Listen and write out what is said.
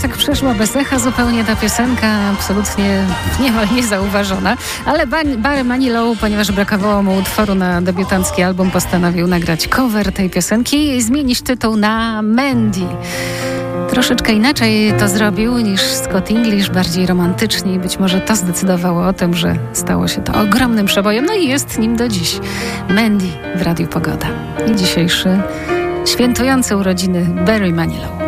tak przeszła bez echa zupełnie ta piosenka, absolutnie niemal niezauważona, ale Barry Manilow, ponieważ brakowało mu utworu na debiutancki album, postanowił nagrać cover tej piosenki i zmienić tytuł na Mandy. Troszeczkę inaczej to zrobił niż Scott English, bardziej romantycznie i być może to zdecydowało o tym, że stało się to ogromnym przebojem, no i jest nim do dziś. Mandy w Radiu Pogoda. I dzisiejszy świętujący urodziny Barry Manilow.